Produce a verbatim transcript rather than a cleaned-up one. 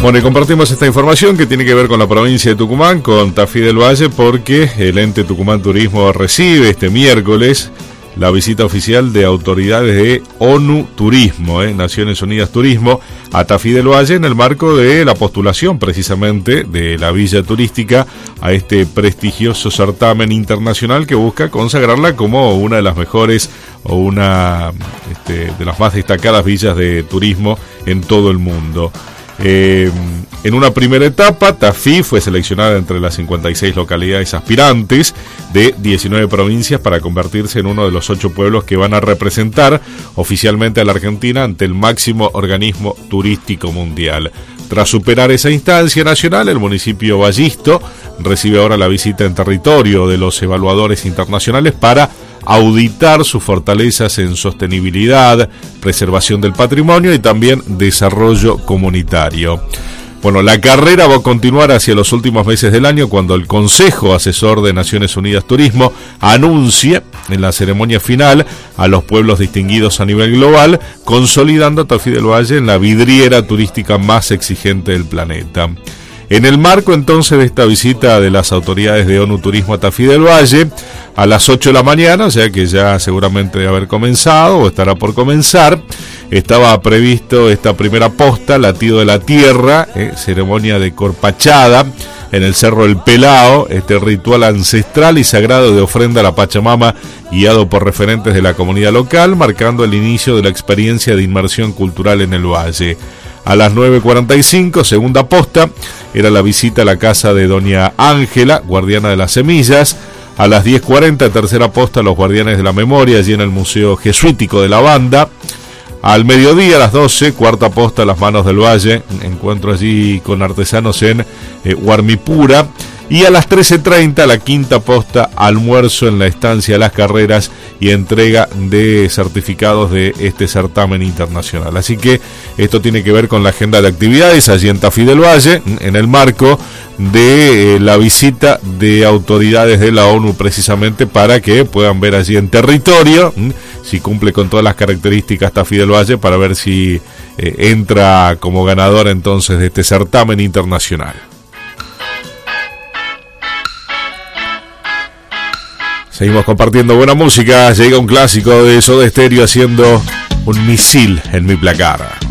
Bueno, y compartimos esta información que tiene que ver con la provincia de Tucumán, con Tafí del Valle, porque el ente Tucumán Turismo recibe este miércoles la visita oficial de autoridades de ONU Turismo, eh, Naciones Unidas Turismo, a Tafí del Valle en el marco de la postulación precisamente de la villa turística a este prestigioso certamen internacional que busca consagrarla como una de las mejores o una este, de las más destacadas villas de turismo en todo el mundo. Eh, en una primera etapa, Tafí fue seleccionada entre las cincuenta y seis localidades aspirantes de diecinueve provincias para convertirse en uno de los ocho pueblos que van a representar oficialmente a la Argentina ante el máximo organismo turístico mundial. Tras superar esa instancia nacional, el municipio Vallisto recibe ahora la visita en territorio de los evaluadores internacionales para auditar sus fortalezas en sostenibilidad, preservación del patrimonio y también desarrollo comunitario. Bueno, la carrera va a continuar hacia los últimos meses del año cuando el Consejo Asesor de Naciones Unidas Turismo anuncie en la ceremonia final a los pueblos distinguidos a nivel global, consolidando a Tafí del Valle en la vidriera turística más exigente del planeta. En el marco entonces de esta visita de las autoridades de ONU Turismo a Tafí del Valle, a las ocho de la mañana, o sea que ya seguramente debe haber comenzado o estará por comenzar, estaba previsto esta primera posta, latido de la tierra, eh, ceremonia de corpachada en el Cerro del Pelao, este ritual ancestral y sagrado de ofrenda a la Pachamama, guiado por referentes de la comunidad local, marcando el inicio de la experiencia de inmersión cultural en el valle. A las nueve cuarenta y cinco, segunda posta, era la visita a la casa de doña Ángela, guardiana de las semillas. A las diez cuarenta, tercera posta, los guardianes de la memoria, allí en el Museo Jesuítico de la Banda. Al mediodía, a las doce, cuarta posta, las manos del valle, encuentro allí con artesanos en eh, Huarmipura. Y a las trece treinta, la quinta posta, almuerzo en la estancia Las Carreras y entrega de certificados de este certamen internacional. Así que esto tiene que ver con la agenda de actividades allí en Tafí del Valle, en el marco de eh, la visita de autoridades de la ONU precisamente para que puedan ver allí en territorio si cumple con todas las características Tafí del Valle, para ver si eh, entra como ganador entonces de este certamen internacional. Seguimos compartiendo buena música. Llega un clásico de Soda Stereo haciendo un misil en mi placar.